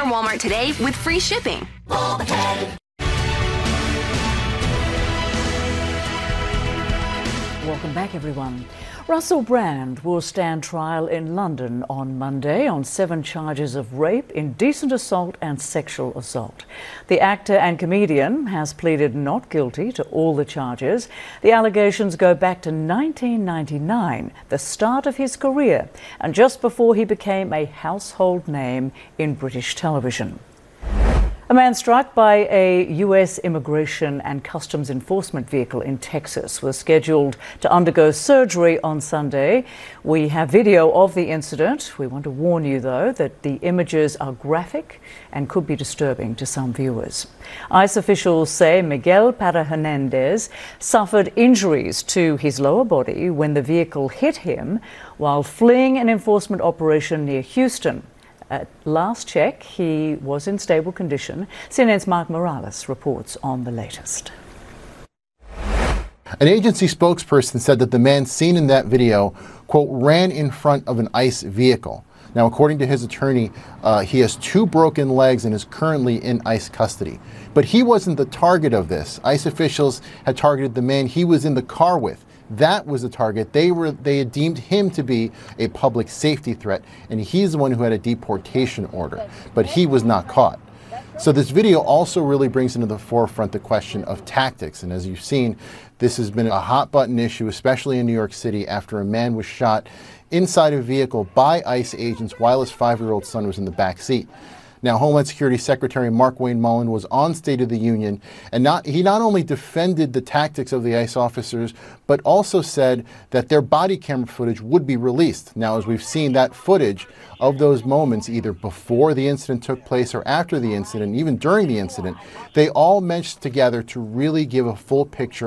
Walmart today with free shipping. Welcome back, everyone. Russell Brand will stand trial in London on Monday on 7 charges of rape, indecent assault and sexual assault. The actor and comedian has pleaded not guilty to all the charges. The allegations go back to 1999, the start of his career, and just before he became a household name in British television. A man struck by a U.S. Immigration and Customs Enforcement vehicle in Texas was scheduled to undergo surgery on Sunday. We have video of the incident. We want to warn you, though, that the images are graphic and could be disturbing to some viewers. ICE officials say Miguel Para Hernandez suffered injuries to his lower body when the vehicle hit him while fleeing an enforcement operation near Houston. At last check, he was in stable condition. CNN's Mark Morales reports on the latest. An agency spokesperson said that the man seen in that video, quote, ran in front of an ICE vehicle. Now, according to his attorney, he has 2 broken legs and is currently in ICE custody. But he wasn't the target of this. ICE officials had targeted the man he was in the car with. That was the target. They had deemed him to be a public safety threat, and he's the one who had a deportation order, but he was not caught. So this video also really brings into the forefront the question of tactics, and as you've seen, this has been a hot button issue, especially in New York City, after a man was shot inside a vehicle by ICE agents while his 5-year-old son was in the back seat. Now, Homeland Security Secretary Markwayne Mullin was on State of the Union, and he not only defended the tactics of the ICE officers, but also said that their body camera footage would be released. Now, as we've seen, that footage of those moments, either before the incident took place or after the incident, even during the incident, they all meshed together to really give a full picture